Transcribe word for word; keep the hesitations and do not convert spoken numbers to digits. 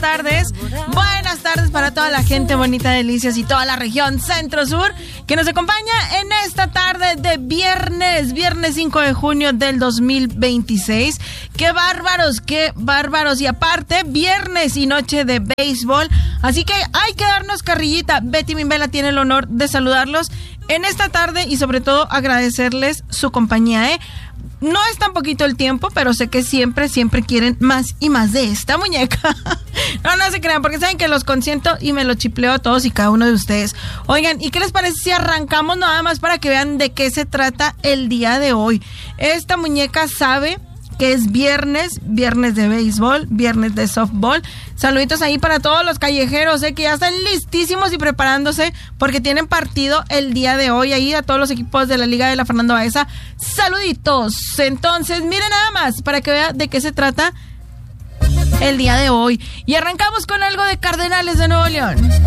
tardes. Buenas tardes para toda la gente bonita de Delicias y toda la región centro-sur que nos acompaña en esta tarde de viernes, viernes cinco de junio del dos mil veintiséis. ¡Qué bárbaros, qué bárbaros! Y aparte, viernes y noche de béisbol. Así que hay que darnos carrillita. Betty Mimbela tiene el honor de saludarlos en esta tarde y sobre todo agradecerles su compañía, ¿eh? No es tan poquito el tiempo, pero sé que siempre, siempre quieren más y más de esta muñeca. No, no se crean, porque saben que los consiento y me lo chipleo a todos y cada uno de ustedes. Oigan, ¿y qué les parece si arrancamos nada más para que vean de qué se trata el día de hoy? Esta muñeca sabe que es viernes, viernes de béisbol, viernes de softball. Saluditos ahí para todos los callejeros, eh, que ya están listísimos y preparándose porque tienen partido el día de hoy. Ahí a todos los equipos de la Liga de la Fernando Baeza, saluditos. Entonces, miren nada más para que vean de qué se trata el día de hoy. Y arrancamos con algo de Cardenales de Nuevo León.